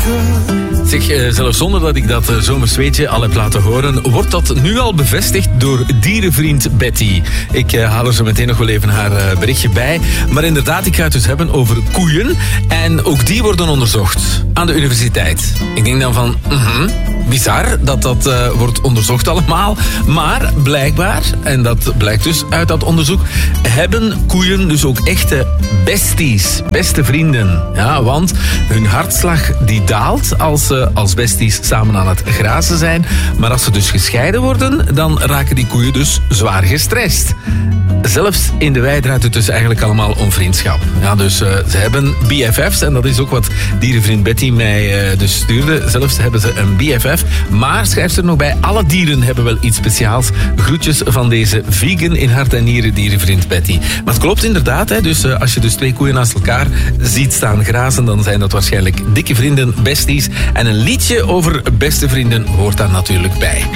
Zeg, zelfs zonder dat ik dat zomersweetje al heb laten horen, wordt dat nu al bevestigd door dierenvriend Betty. Ik haal er zo meteen nog wel even haar berichtje bij. Maar inderdaad, ik ga het dus hebben over koeien. En ook die worden onderzocht aan de universiteit. Ik denk dan van, bizar dat dat wordt onderzocht allemaal. Maar blijkbaar, en dat blijkt dus uit dat onderzoek, hebben koeien dus ook echte besties, beste vrienden. Ja, want hun hartslag die daalt als ze als besties samen aan het grazen zijn. Maar als ze dus gescheiden worden, dan raken die koeien dus zwaar gestrest. Zelfs in de wei draait het dus eigenlijk allemaal om vriendschap. Ja, dus ze hebben BFF's en dat is ook wat dierenvriend Betty mij dus stuurde. Zelfs hebben ze een BFF. Maar, schrijft ze er nog bij, alle dieren hebben wel iets speciaals. Groetjes van deze vegan in hart en nieren dierenvriend Betty. Maar het klopt inderdaad, hè. Dus als je dus twee koeien naast elkaar ziet staan grazen, dan zijn dat waarschijnlijk dikke vrienden, besties. En een liedje over beste vrienden hoort daar natuurlijk bij.